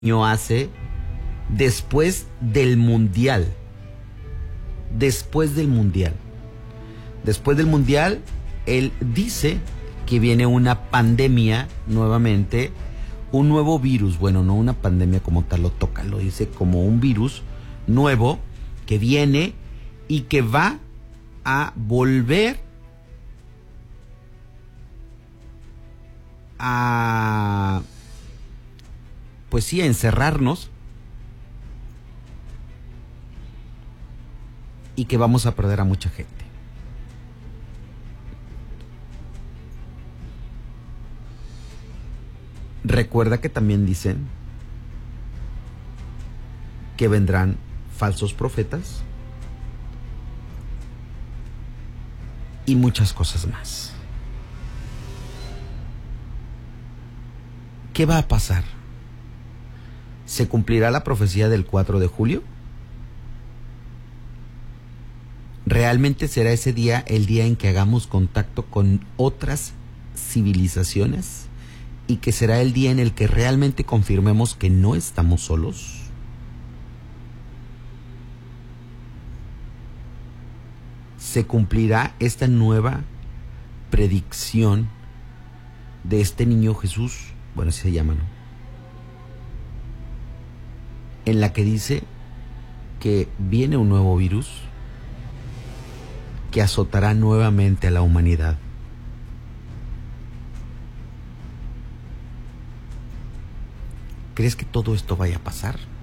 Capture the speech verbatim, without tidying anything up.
año hace después del mundial. Después del mundial. Después del mundial, él dice que viene una pandemia nuevamente, un nuevo virus. Bueno, no una pandemia como tal, lo toca, lo dice como un virus nuevo que viene y que va a volver a, pues sí, a encerrarnos y que vamos a perder a mucha gente. Recuerda que también dicen que vendrán falsos profetas y muchas cosas más. ¿Qué va a pasar? ¿Se cumplirá la profecía del cuatro de julio? ¿Realmente será ese día el día en que hagamos contacto con otras civilizaciones? ¿Y que será el día en el que realmente confirmemos que no estamos solos? ¿Se cumplirá esta nueva predicción de este niño Jesús? Bueno, así se llama, ¿no? En la que dice que viene un nuevo virus que azotará nuevamente a la humanidad. ¿Crees que todo esto vaya a pasar?